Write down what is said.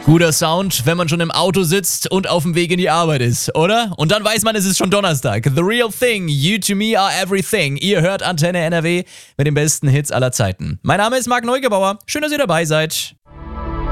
Guter Sound, wenn man schon im Auto sitzt und auf dem Weg in die Arbeit ist, oder? Und dann weiß man, es ist schon Donnerstag. The Real Thing, You to Me Are Everything. Ihr hört Antenne NRW mit den besten Hits aller Zeiten. Mein Name ist Marc Neugebauer. Schön, dass ihr dabei seid.